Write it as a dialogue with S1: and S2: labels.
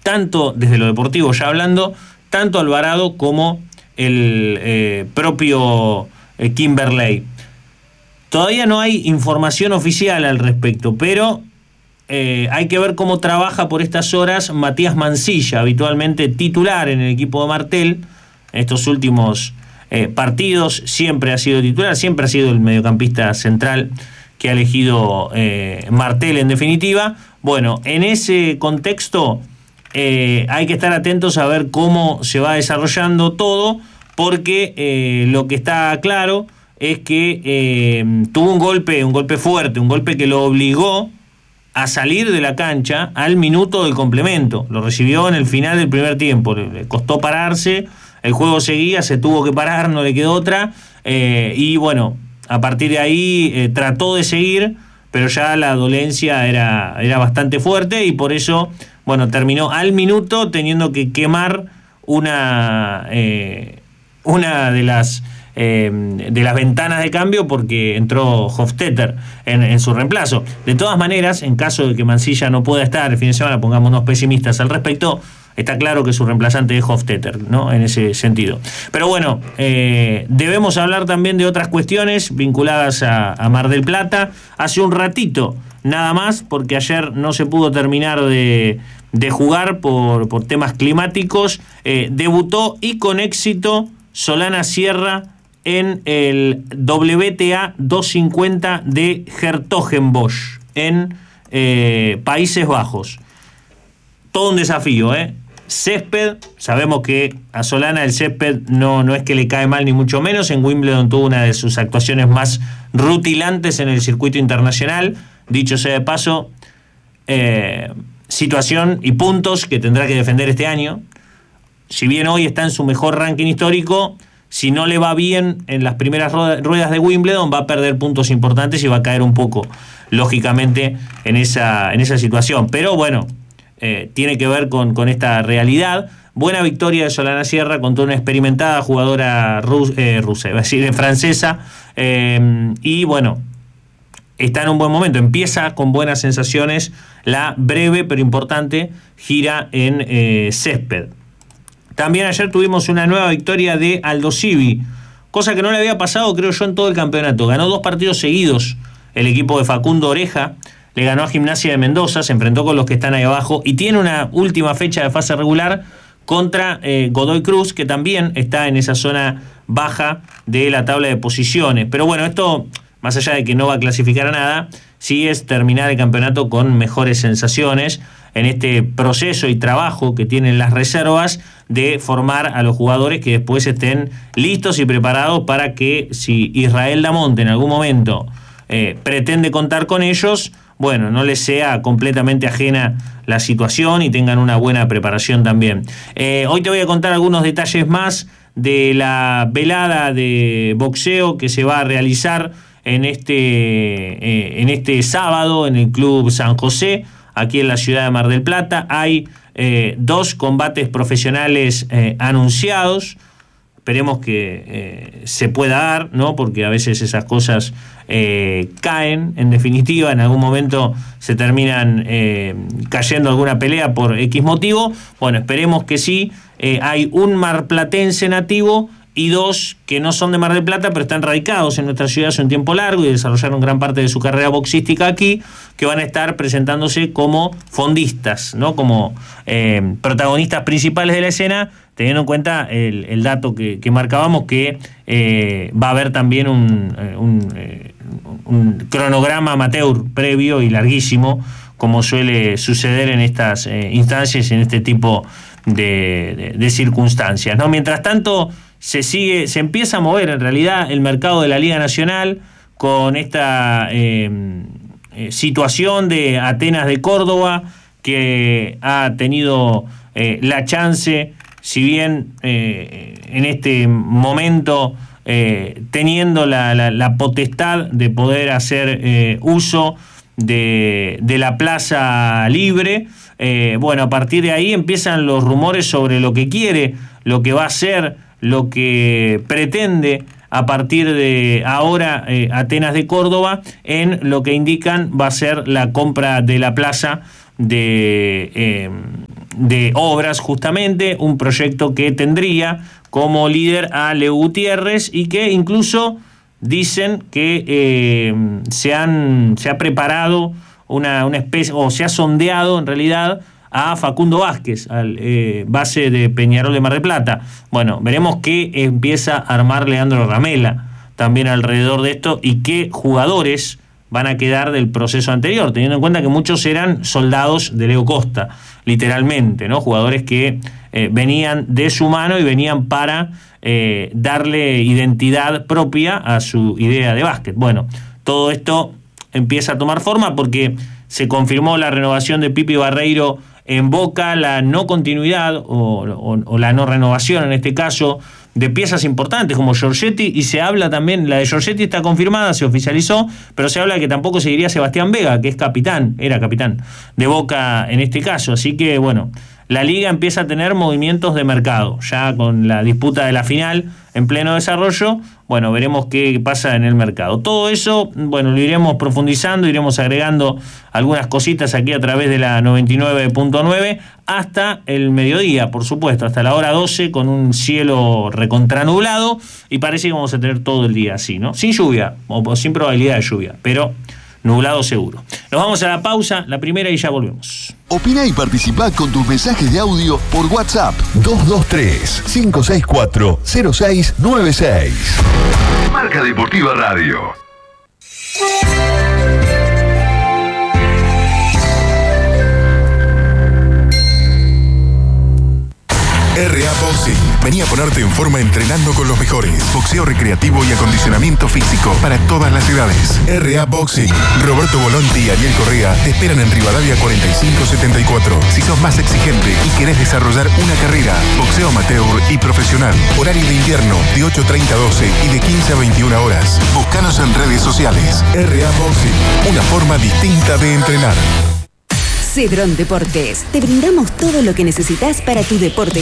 S1: tanto desde lo deportivo ya hablando, tanto Alvarado como el propio Kimberley. Todavía no hay información oficial al respecto, pero hay que ver cómo trabaja por estas horas Matías Mansilla, habitualmente titular en el equipo de Martel. En estos últimos partidos siempre ha sido titular, siempre ha sido el mediocampista central que ha elegido Martel en definitiva. Bueno, en ese contexto hay que estar atentos a ver cómo se va desarrollando todo, porque lo que está claro es que tuvo un golpe fuerte, un golpe que lo obligó a salir de la cancha al minuto del complemento. Lo recibió en el final del primer tiempo, le costó pararse, el juego seguía, se tuvo que parar, no le quedó otra, y bueno, a partir de ahí trató de seguir, pero ya la dolencia era bastante fuerte y por eso, bueno, terminó al minuto teniendo que quemar una de las ventanas de cambio, porque entró Hofstetter en su reemplazo. De todas maneras, en caso de que Mansilla no pueda estar el fin de semana, pongámonos pesimistas al respecto, está claro que su reemplazante es Hofstetter, ¿no? En ese sentido. Pero bueno, debemos hablar también de otras cuestiones vinculadas a Mar del Plata. Hace un ratito, nada más, porque ayer no se pudo terminar de jugar por temas climáticos, debutó y con éxito Solana Sierra en el WTA 250 de Hertogenbosch, en Países Bajos. Todo un desafío, Césped, sabemos que a Solana el césped no es que le cae mal ni mucho menos. En Wimbledon tuvo una de sus actuaciones más rutilantes en el circuito internacional. Dicho sea de paso, situación y puntos que tendrá que defender este año. Si bien hoy está en su mejor ranking histórico, si no le va bien en las primeras ruedas de Wimbledon, va a perder puntos importantes y va a caer un poco, lógicamente, en esa situación. Pero bueno, tiene que ver con esta realidad. Buena victoria de Solana Sierra contra una experimentada jugadora rusa, iba a decir francesa, y bueno, está en un buen momento, empieza con buenas sensaciones la breve pero importante gira en césped. También ayer tuvimos una nueva victoria de Aldosivi, cosa que no le había pasado, creo yo, en todo el campeonato. Ganó 2 partidos seguidos el equipo de Facundo Oreja, le ganó a Gimnasia de Mendoza, se enfrentó con los que están ahí abajo y tiene una última fecha de fase regular contra Godoy Cruz, que también está en esa zona baja de la tabla de posiciones. Pero bueno, esto, más allá de que no va a clasificar a nada, sí es terminar el campeonato con mejores sensaciones en este proceso y trabajo que tienen las reservas de formar a los jugadores que después estén listos y preparados para que, si Israel Damonte en algún momento pretende contar con ellos, bueno, no les sea completamente ajena la situación y tengan una buena preparación también. Hoy te voy a contar algunos detalles más de la velada de boxeo que se va a realizar en este sábado en el Club San José, aquí en la ciudad de Mar del Plata. Hay 2 combates profesionales anunciados. Esperemos que se pueda dar, ¿no? Porque a veces esas cosas caen, en definitiva, en algún momento se terminan cayendo alguna pelea por X motivo. Bueno, esperemos que sí. Hay un marplatense nativo y 2 que no son de Mar del Plata, pero están radicados en nuestra ciudad hace un tiempo largo y desarrollaron gran parte de su carrera boxística aquí, que van a estar presentándose como fondistas, ¿no? Como protagonistas principales de la escena, teniendo en cuenta el dato que marcábamos, que va a haber también un cronograma amateur previo y larguísimo, como suele suceder en estas instancias, en este tipo de circunstancias, ¿no? Mientras tanto, se empieza a mover en realidad el mercado de la Liga Nacional con esta situación de Atenas de Córdoba, que ha tenido la chance, si bien en este momento teniendo la potestad de poder hacer uso de la plaza libre, bueno, a partir de ahí empiezan los rumores sobre lo que quiere, lo que va a hacer, lo que pretende a partir de ahora Atenas de Córdoba, en lo que indican va a ser la compra de la plaza de de obras justamente, un proyecto que tendría como líder a Leo Gutiérrez y que incluso dicen que se ha preparado una especie, o se ha sondeado en realidad a Facundo Vázquez, al base de Peñarol de Mar del Plata. Bueno, veremos qué empieza a armar Leandro Ramela también alrededor de esto y qué jugadores van a quedar del proceso anterior, teniendo en cuenta que muchos eran soldados de Leo Costa, literalmente, ¿no? Jugadores que venían de su mano y venían para darle identidad propia a su idea de básquet. Bueno, todo esto empieza a tomar forma porque se confirmó la renovación de Pipi Barreiro en Boca, la no continuidad o la no renovación en este caso de piezas importantes como Giorgetti, y se habla también, la de Giorgetti está confirmada, se oficializó, pero se habla de que tampoco seguiría Sebastián Vega, que es era capitán de Boca en este caso, así que bueno, la liga empieza a tener movimientos de mercado, ya con la disputa de la final en pleno desarrollo. Bueno, veremos qué pasa en el mercado. Todo eso, bueno, lo iremos profundizando, iremos agregando algunas cositas aquí a través de la 99.9 hasta el mediodía, por supuesto, hasta la hora 12 con un cielo recontranublado y parece que vamos a tener todo el día así, ¿no? Sin lluvia o sin probabilidad de lluvia, pero nublado seguro. Nos vamos a la pausa, la primera, y ya volvemos.
S2: Opina y participá con tus mensajes de audio por WhatsApp 223-564-0696. Marca Deportiva Radio.
S3: RA Boxing. Vení a ponerte en forma entrenando con los mejores. Boxeo recreativo y acondicionamiento físico para todas las edades. RA Boxing. Roberto Volonti y Ariel Correa te esperan en Rivadavia 4574. Si sos más exigente y querés desarrollar una carrera, boxeo amateur y profesional. Horario de invierno de 8:30 a 12 y de 15 a 21 horas. Búscanos en redes sociales. RA Boxing. Una forma distinta de entrenar.
S4: Cedrón Deportes. Te brindamos todo lo que necesitas para tu deporte